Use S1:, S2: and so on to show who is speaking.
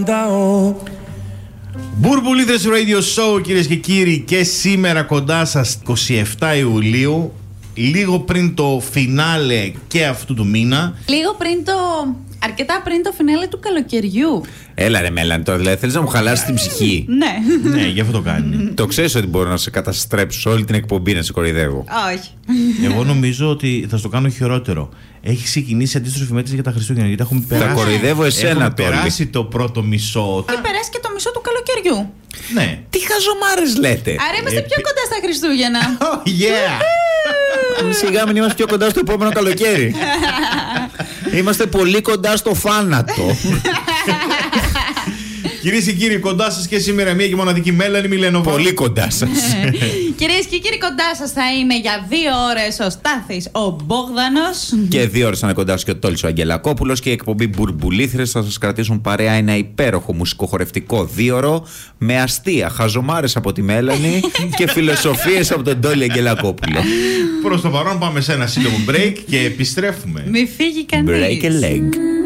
S1: Μπουρμπουλίδες Radio Show, κυρίες και κύριοι, και σήμερα κοντά σας 27 Ιουλίου, λίγο πριν το φινάλε και αυτού του μήνα.
S2: Αρκετά πριν το φινάλε του καλοκαιριού.
S3: Έλα ρε Μέλανη, τώρα δηλαδή θέλεις να μου χαλάσεις την ψυχή.
S2: Ναι.
S1: Ναι, γι' αυτό το κάνει.
S3: Το ξέρεις ότι μπορώ να σε καταστρέψω όλη την εκπομπή, να σε κοροϊδεύω.
S2: Όχι.
S1: Εγώ νομίζω ότι θα στο κάνω χειρότερο. Έχει ξεκινήσει αντίστροφη μέτρηση για τα Χριστούγεννα. Γιατί έχουμε περάσει.
S3: Θα κοροϊδεύω εσένα τώρα.
S1: Έχουμε περάσει το πρώτο μισό.
S2: Έχει περάσει και το μισό του καλοκαιριού.
S1: Ναι.
S3: Τι χαζομάρες λέτε.
S2: Άρα είμαστε πιο κοντά στα Χριστούγεννα.
S1: Oh, yeah!
S3: Σιγά μην είμαστε πιο κοντά στο επόμενο καλοκαίρι. Είμαστε πολύ κοντά στο θάνατο.
S1: Κυρίες και κύριοι, κοντά σας και σήμερα μία και μοναδική Μέλανη Μιλένοβα.
S3: Πολύ κοντά σας.
S2: Κυρίες και κύριοι, κοντά σας θα είναι για 2 ώρες ο Στάθης ο Μπόγδανος.
S3: Και 2 ώρες θα είναι κοντά σας και ο Τόλης ο Αγγελακόπουλος. Και η εκπομπή Μπουρμπουλήθρες θα σας κρατήσουν παρέα ένα υπέροχο μουσικοχορευτικό 2ωρο με αστεία, χαζομάρες από τη Μέλανη και φιλοσοφίες από τον Τόλη Αγγελακόπουλο.
S1: Προς το παρόν πάμε σε ένα σύντομο break και επιστρέφουμε.
S2: Μη φύγει κανείς.
S3: Break a leg.